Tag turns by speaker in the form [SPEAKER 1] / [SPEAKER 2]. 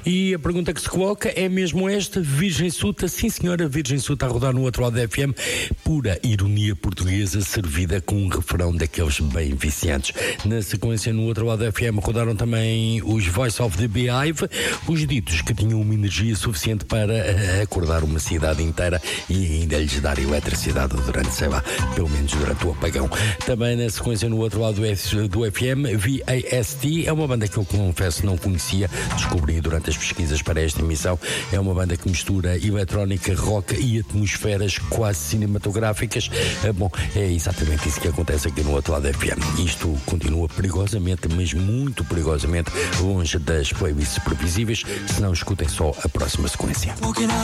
[SPEAKER 1] E a pergunta que se coloca é mesmo esta: Virgem Suta? Sim, senhora, Virgem Suta a rodar no outro lado da FM, pura ironia portuguesa servida com um refrão daqueles bem viciantes. Na sequência, no outro lado da FM, rodaram também os Voice of the Beehive, os ditos que tinham uma energia suficiente para acordar uma cidade inteira e ainda lhes dar eletricidade durante, sei lá, pelo menos durante o apagão. Também na sequência, no outro lado do FM, VAST, é uma banda que eu confesso não conhecia, descobri durante as pesquisas para esta emissão. É uma banda que mistura eletrónica, rock e atmosferas quase cinematográficas. Bom, é exatamente isso que acontece aqui no outro lado da FM. Isto continua perigosamente, mas muito perigosamente longe das playlists previsíveis. Se não, escutem só a próxima sequência.